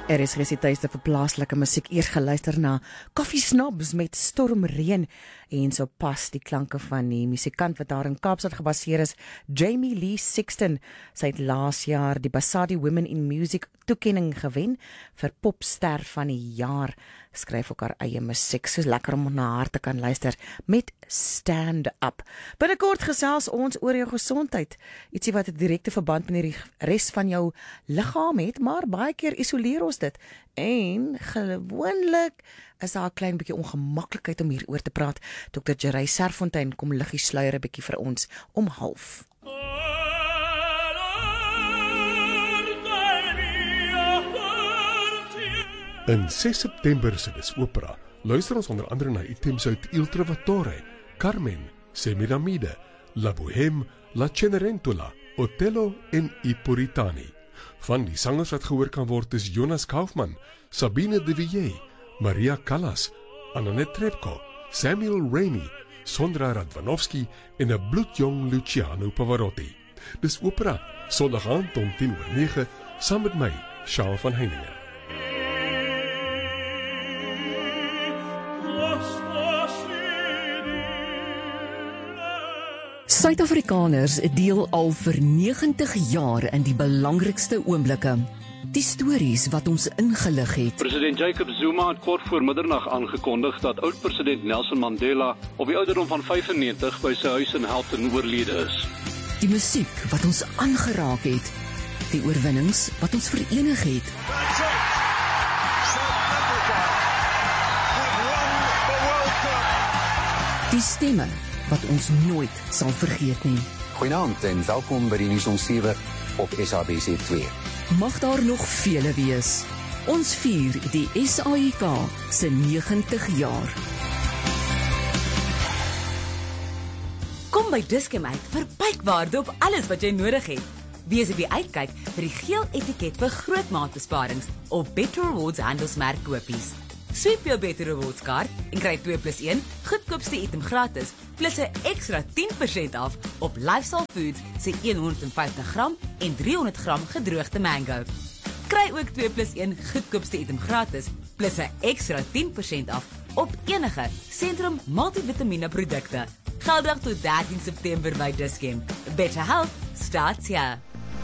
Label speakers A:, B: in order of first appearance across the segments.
A: RSG se tuiste vir plaaslike musiek. Eers geluister na Coffee Snobs met Stormreën en so pas die klanke van die musikant wat daar in Kaapstad gebaseer is, Jamie Lee Sexton. Sy het laas jaar die Basadi Women in Music toekenning gewen vir popster van die jaar. Skryf ook haar eie musiek, so lekker om na haar te kan luister met Stand Up. Binnekort gesels ons oor jou gesondheid, ietsie wat 'n direkte verband met die res van jou liggaam het, maar baie keer isoleer ons dit. En gewoonlik is daar 'n klein bietjie ongemaklikheid om hieroor te praat. Dr. Jerry Serfontein kom lig die sluier 'n bietjie vir ons om 12:30.
B: In 6 September se Dis Opera luister ons onder andere na items uit Il Trovatore, Carmen, Semiramide, La Bohème, La Cenerentola, Otello en I Puritani. Van die sangers wat gehoor kan word is Jonas Kaufman, Sabine de Villiers, Maria Callas, Annette Trepko, Samuel Rainey, Sondra Radwanowski en 'n bloedjong Luciano Pavarotti. Dis Opera, Sondag aand om 10:09, saam met my, Charles van Heiningen.
C: Suid-Afrikaners deel al vir 90 jaar in die belangrikste oomblikke. Die stories wat ons ingelig het.
D: President Jacob Zuma het kort voor middernag aangekondig dat oud-president Nelson Mandela op die ouderdom van 95 by sy huis in Halton oorlede is.
C: Die musiek wat ons aangeraak het. Die oorwinnings wat ons verenig het. Die stemme wat ons nooit sal vergeet nie.
E: Goeienaand en welkom by die nuus om 7 op SABC2.
C: Mag daar nog vele wees. Ons vier die SAIK se 90 jaar.
F: Kom by Dis-Chem uit vir pykwaarde op alles wat jy nodig het. Wees op die uitkyk vir die geel etiket vir grootmaatbesparings op Better Rewards handelsmerk kopies. Sweep jou Better Rewards kaart en kry 2+1 goedkoopste item gratis, plus 'n ekstra 10% af op Lifestyle Foods se 150 gram en 300 gram gedroogde mango. Kry ook 2+1 goedkoopste item gratis, plus 'n ekstra 10% af op enige Sentrum multivitamiene produkte. Geldig tot 13 September by Dis-Chem. Better health starts here.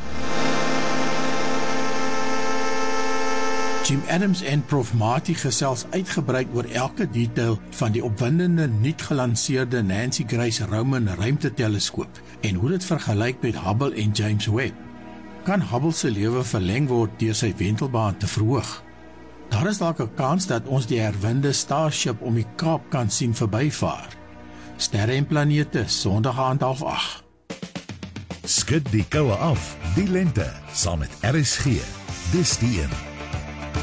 G: Jim Adams en Prof Marty gesels uitgebreid oor elke detail van die opwindende nuut gelanseerde Nancy Grace Roman ruimteteleskoop en hoe dit vergelyk met Hubble en James Webb. Kan Hubble se lewe verleng word deur sy wentelbaan te verhoog? Daar is dalk 'n kans dat ons die herwinde Starship om die Kaap kan sien verbyvaar. Sterre en planete, Sondag aand 8:30.
H: Skud die koue af, die lente, saam met RSG. Dis die een.